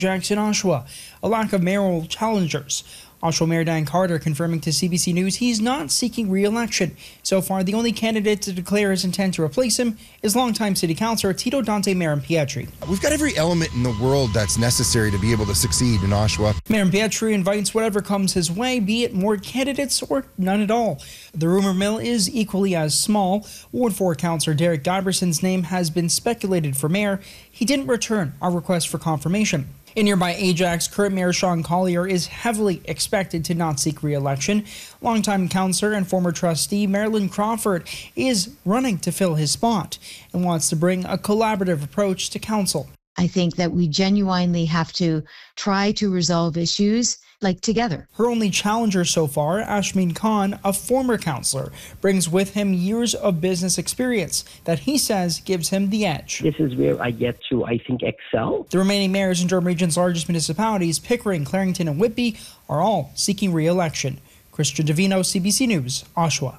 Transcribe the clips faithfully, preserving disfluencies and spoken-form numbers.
Jackson, Oshawa, a lack of mayoral challengers. Oshawa Mayor Dan Carter confirming to C B C News he's not seeking re-election. So far, the only candidate to declare his intent to replace him is longtime City Councillor Tito Dante Marin-Pietri. We've got every element in the world that's necessary to be able to succeed in Oshawa. Marin-Pietri invites whatever comes his way, be it more candidates or none at all. The rumour mill is equally as small. Ward four Councillor Derek Giberson's name has been speculated for mayor. He didn't return our request for confirmation. In nearby Ajax, current Mayor Sean Collier is heavily expected to not seek re-election. Longtime councillor and former trustee Marilyn Crawford is running to fill his spot and wants to bring a collaborative approach to council. I think that we genuinely have to try to resolve issues like together. Her only challenger so far, Ashmin Khan, a former councillor, brings with him years of business experience that he says gives him the edge. This is where I get to, I think, excel. The remaining mayors in Durham Region's largest municipalities, Pickering, Clarington and Whitby, are all seeking re-election. Christian Davino, C B C News, Oshawa.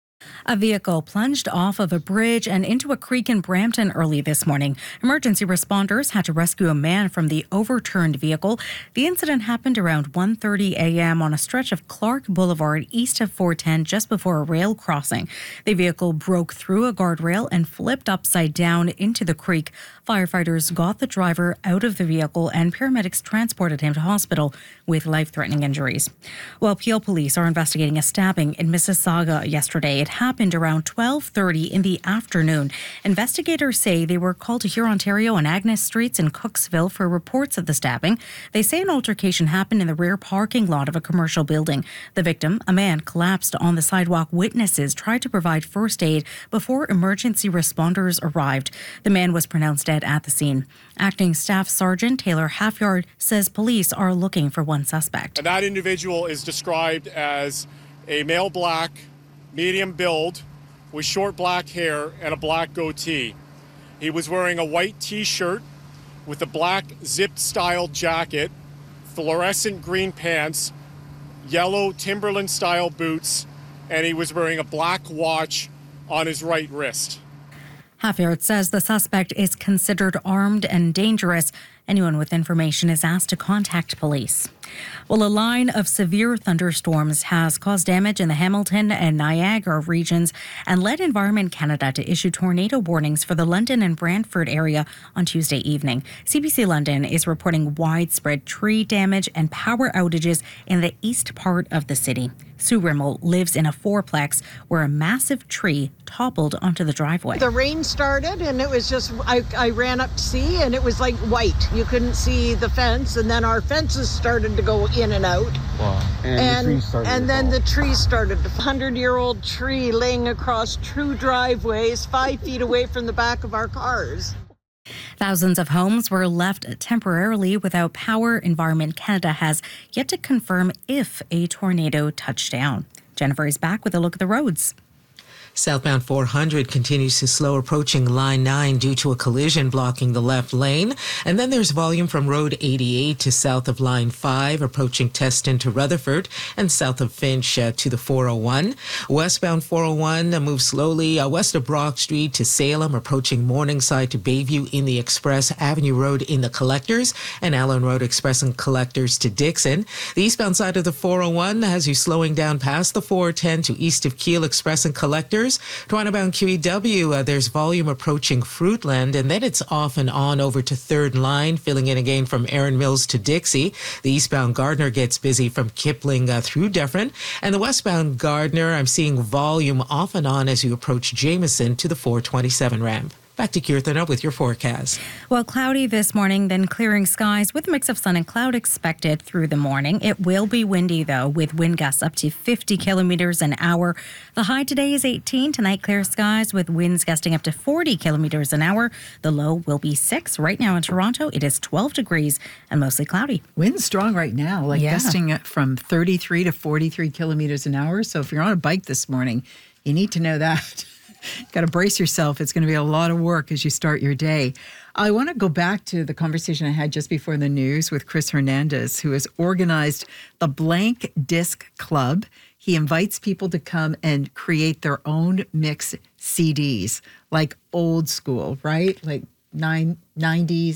A vehicle plunged off of a bridge and into a creek in Brampton early this morning. Emergency responders had to rescue a man from the overturned vehicle. The incident happened around one thirty a.m. on a stretch of Clark Boulevard east of four ten just before a rail crossing. The vehicle broke through a guardrail and flipped upside down into the creek. Firefighters got the driver out of the vehicle and paramedics transported him to hospital with life-threatening injuries. While Peel police are investigating a stabbing in Mississauga yesterday. It happened around twelve thirty in the afternoon. Investigators say they were called to Hurontario and Agnes Streets in Cooksville for reports of the stabbing. They say an altercation happened in the rear parking lot of a commercial building. The victim, a man, collapsed on the sidewalk. Witnesses tried to provide first aid before emergency responders arrived. The man was pronounced dead at the scene. Acting Staff Sergeant Taylor Halfyard says police are looking for one suspect. And that individual is described as a male black, medium build, with short black hair and a black goatee. He was wearing a white t-shirt with a black zip-style jacket, fluorescent green pants, yellow Timberland-style boots, and he was wearing a black watch on his right wrist. Halfyard says the suspect is considered armed and dangerous. Anyone with information is asked to contact police. Well, a line of severe thunderstorms has caused damage in the Hamilton and Niagara regions and led Environment Canada to issue tornado warnings for the London and Brantford area on Tuesday evening. C B C London is reporting widespread tree damage and power outages in the east part of the city. Sue Rimmel lives in a fourplex where a massive tree toppled onto the driveway. The rain started and it was just, I, I ran up to see and it was like white. You couldn't see the fence, and then our fences started to go in and out. Wow. And, and, the trees started and to then fall. the trees started. A hundred-year-old tree laying across true driveways five feet away from the back of our cars. Thousands of homes were left temporarily without power. Environment Canada has yet to confirm if a tornado touched down. Jennifer is back with a look at the roads. Southbound four hundred continues to slow approaching Line nine due to a collision blocking the left lane. And then there's volume from Road eighty-eight to south of Line five, approaching Teston to Rutherford, and south of Finch uh, to the four oh one. Westbound four oh one uh, moves slowly uh, west of Brock Street to Salem, approaching Morningside to Bayview in the Express Avenue Road in the Collectors, and Allen Road Express and Collectors to Dixon. The eastbound side of the four oh one has you slowing down past the four ten to east of Keele Express and Collectors. Toronto-bound Q E W, uh, there's volume approaching Fruitland, and then it's off and on over to Third Line, filling in again from Erin Mills to Dixie. The eastbound Gardner gets busy from Kipling uh, through Dufferin, and the westbound Gardner, I'm seeing volume off and on as you approach Jameson to the four twenty-seven ramp. Back to Kirthana with your forecast. Well, cloudy this morning, then clearing skies with a mix of sun and cloud expected through the morning. It will be windy, though, with wind gusts up to fifty kilometers an hour. The high today is eighteen. Tonight, clear skies with winds gusting up to forty kilometers an hour. The low will be six. Right now in Toronto, it is twelve degrees and mostly cloudy. Wind's strong right now, like Yeah. gusting from thirty-three to forty-three kilometers an hour. So if you're on a bike this morning, you need to know that. Got to brace yourself. It's going to be a lot of work as you start your day. I want to go back to the conversation I had just before the news with Chris Hernandez, who has organized the Blank Disc Club. He invites people to come and create their own mix C Ds, like old school, right? Like nine, nineties,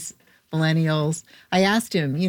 millennials. I asked him, you